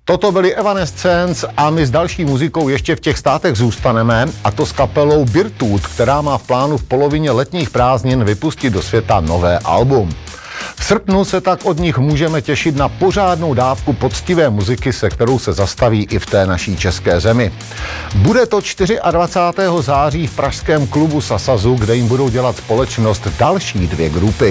Toto byly Evanescence a my s další muzikou ještě v těch státech zůstaneme, a to s kapelou Birtud, která má v plánu v polovině letních prázdnin vypustit do světa nové album. V srpnu se tak od nich můžeme těšit na pořádnou dávku poctivé muziky, se kterou se zastaví i v té naší české zemi. Bude to 24. září v pražském klubu Sasazu, kde jim budou dělat společnost další dvě grupy.